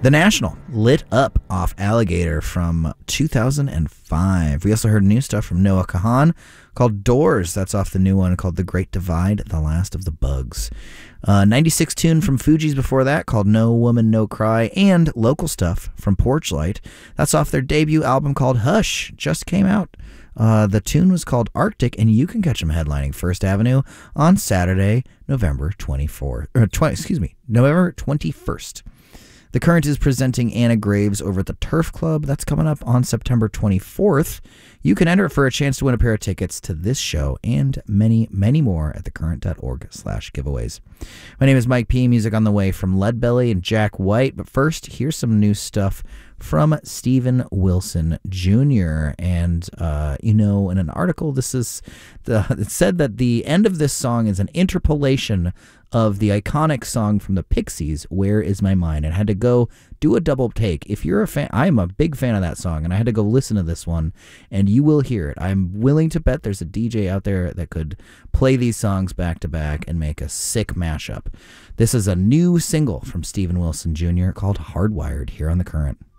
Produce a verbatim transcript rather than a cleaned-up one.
The National, Lit Up off Alligator from two thousand five. We also heard new stuff from Noah Kahan called Doors. That's off the new one called The Great Divide, The Last of the Bugs. Uh, ninety-six tune from Fugees before that called No Woman, No Cry, and local stuff from Porchlight. That's off their debut album called Hush. Just came out. Uh, the tune was called Arctic, and you can catch them headlining First Avenue on Saturday, November twenty-fourth. Or twenty, excuse me, November twenty-first. The Current is presenting Anna Graves over at the Turf Club. That's coming up on September twenty-fourth. You can enter for a chance to win a pair of tickets to this show and many, many more at thecurrent.org slash giveaways. My name is Mike P. Music on the way from Leadbelly and Jack White. But first, here's some new stuff from Steven Wilson Junior And, uh, you know, in an article, this is the, it said that the end of this song is an interpolation of the iconic song from the Pixies, Where Is My Mind? And I had to go do a double take. If you're a fan, I'm a big fan of that song, and I had to go listen to this one, and you will hear it. I'm willing to bet there's a D J out there that could play these songs back to back and make a sick mashup. This is a new single from Steven Wilson Junior called Hardwired here on The Current.